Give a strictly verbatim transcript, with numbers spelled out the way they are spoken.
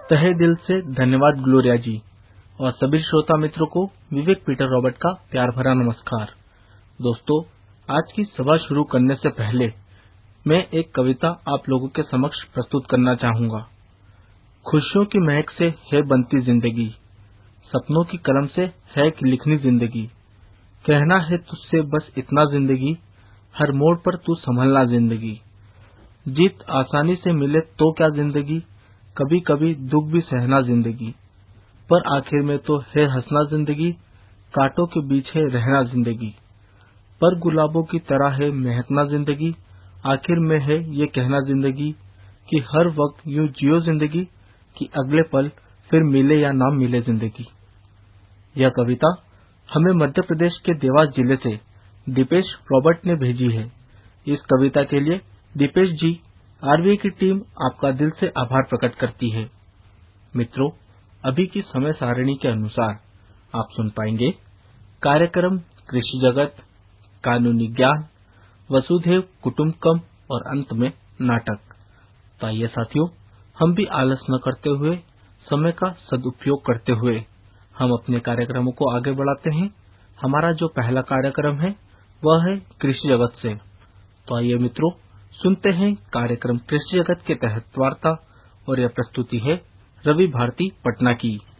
तहे दिल से धन्यवाद ग्लोरिया जी और सभी श्रोता मित्रों को विवेक पीटर रॉबर्ट का प्यार भरा नमस्कार। दोस्तों, आज की सभा शुरू करने से पहले मैं एक कविता आप लोगों के समक्ष प्रस्तुत करना चाहूंगा। खुशियों की महक से है बनती जिंदगी, सपनों की कलम से है कि लिखनी जिंदगी। कहना है तुझसे बस इतना जिंदगी, हर मोड़ पर तू संभलना जिंदगी। जीत आसानी से मिले तो क्या जिंदगी, कभी कभी दुख भी सहना जिंदगी। पर आखिर में तो है हंसना जिंदगी, कांटों के बीच है रहना जिंदगी। पर गुलाबों की तरह है महकना जिंदगी, आखिर में है ये कहना जिंदगी कि हर वक्त यूं जियो जिंदगी कि अगले पल फिर मिले या ना मिले जिंदगी। यह कविता हमें मध्य प्रदेश के देवास जिले से दीपेश रॉबर्ट ने भेजी है। इस कविता के लिए दीपेश जी, आरबीआई की टीम आपका दिल से आभार प्रकट करती है। मित्रों, अभी की समय सारणी के अनुसार आप सुन पाएंगे कार्यक्रम कृषि जगत, कानूनी ज्ञान, वसुधैव कुटुंबकम और अंत में नाटक। तो आइए साथियों, हम भी आलस न करते हुए समय का सदुपयोग करते हुए हम अपने कार्यक्रमों को आगे बढ़ाते हैं। हमारा जो पहला कार्यक्रम है वह है कृषि जगत से। तो आइए मित्रों, सुनते हैं कार्यक्रम कृषि जगत के तहत वार्ता, और यह प्रस्तुति है रवि भारती पटना की।